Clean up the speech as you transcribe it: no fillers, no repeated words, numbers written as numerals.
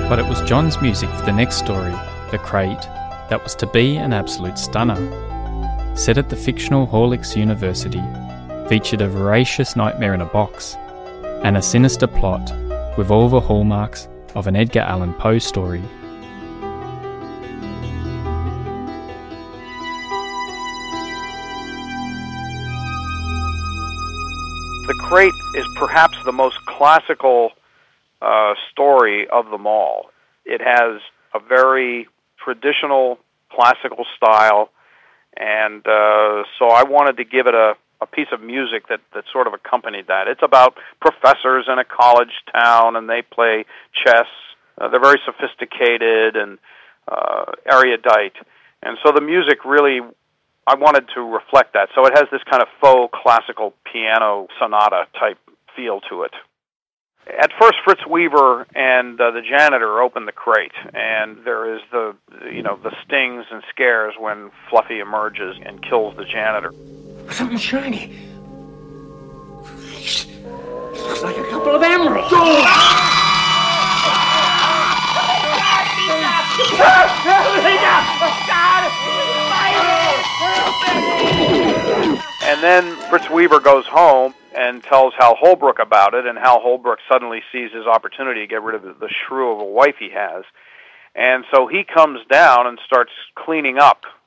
But it was John's music for the next story, The Crate, that was to be an absolute stunner. Set at the fictional Horlicks University, featured a voracious nightmare in a box, and a sinister plot with all the hallmarks of an Edgar Allan Poe story. The Crate is perhaps the most classical story of them all. It has a very traditional classical style, and so I wanted to give it a piece of music that sort of accompanied that. It's about professors in a college town, and they play chess. They're very sophisticated and erudite, and so the music really, I wanted to reflect that. So it has this kind of faux classical piano sonata type feel to it. At first, Fritz Weaver and the janitor open the crate, and there is the stings and scares when Fluffy emerges and kills the janitor. Something shiny. Christ. It looks like a couple of emeralds. And then Fritz Weaver goes home and tells Hal Holbrook about it, and Hal Holbrook suddenly sees his opportunity to get rid of the shrew of a wife he has. And so he comes down and starts cleaning up